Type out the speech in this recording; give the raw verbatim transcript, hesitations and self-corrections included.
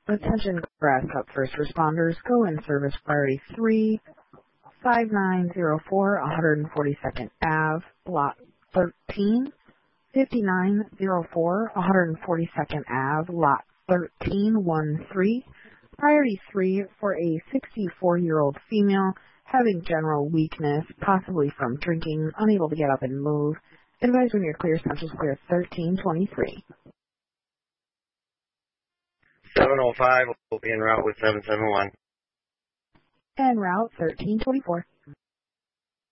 Attention Grass Cup first responders, go in service priority three, five nine zero four, one forty-second Avenue, lot thirteen, fifty-nine oh four, one forty-second Avenue, lot thirteen thirteen. Priority three for a sixty-four-year-old female having general weakness, possibly from drinking, unable to get up and move. Advise when you're clear, Central Square thirteen twenty-three. seven oh five will be en route with seven seven one. En route thirteen twenty-four.